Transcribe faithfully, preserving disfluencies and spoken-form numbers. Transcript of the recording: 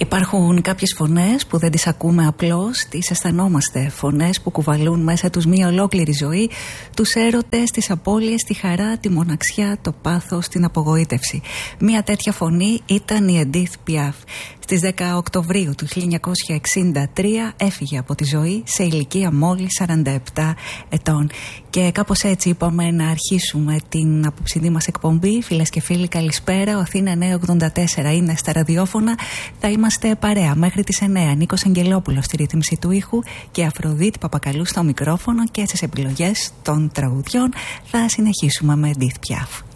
Υπάρχουν κάποιες φωνές που δεν τις ακούμε απλώς, τις αισθανόμαστε. Φωνές που κουβαλούν μέσα τους μία ολόκληρη ζωή, τους έρωτες, τις απώλειες, τη χαρά, τη μοναξιά, το πάθος, την απογοήτευση. Μία τέτοια φωνή ήταν η Edith Piaf. Στις δέκα Οκτωβρίου του χίλια εννιακόσια εξήντα τρία έφυγε από τη ζωή σε ηλικία μόλις σαράντα επτά ετών. Και κάπως έτσι είπαμε να αρχίσουμε την απόψινή μας εκπομπή. Φίλες και φίλοι, καλησπέρα. Ο Αθήνα εννιακόσια ογδόντα τέσσερα είναι στα ραδιόφωνα. Θα είμαστε παρέα μέχρι τις εννέα. Νίκος Αγγελόπουλος στη ρύθμιση του ήχου και Αφροδίτη Παπακαλού στο μικρόφωνο, και στις επιλογές των τραγουδιών θα συνεχίσουμε με Edith Piaf.